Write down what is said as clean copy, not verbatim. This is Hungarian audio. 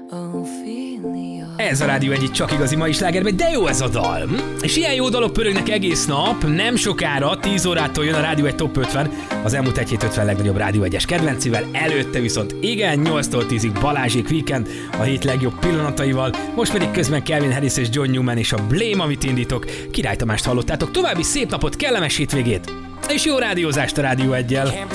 Ez a Rádió egyik csak igazi mai slágerben, de jó ez a dal. És ilyen jó dalok pörögnek egész nap, nem sokára, 10 órától jön a Rádió egy Top 50, az elmúlt egy hét 50 legnagyobb Rádió 1-es kedvencével, előtte viszont igen, 8-tól 10-ig Balázsék Weekend a hét legjobb pillanataival, most pedig közben Calvin Harris és John Newman és a Blame, amit indítok, Király Tamást hallottátok, további szép napot, kellemes hétvégét, és jó rádiózást a Rádió 1-jel.